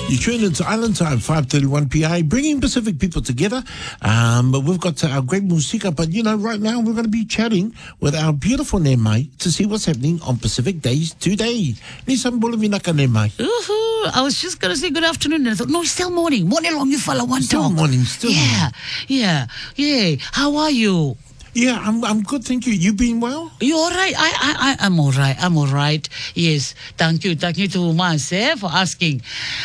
You tune into Island Time, 5:31 PI, bringing Pacific people together. But we've got our great musika, but right now we're going to be chatting with our beautiful Nemai to see what's happening on Pacific Days today. Ni sambula vinaka Nemai. I was just going to say good afternoon, and I thought, no, it's still morning. Morning long, you fella, one Still talk. morning, still morning. Yeah. How are you? Yeah, I'm good, thank you. You been well? You all right? I'm all right. Yes, thank you to Mas for asking.